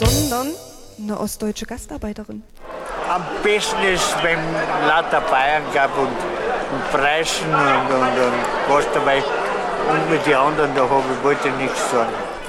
sondern eine ostdeutsche Gastarbeiterin. Am besten ist, wenn lauter Bayern gab und Preischen und was dabei. Und mit den anderen, da wollte ich nichts sagen.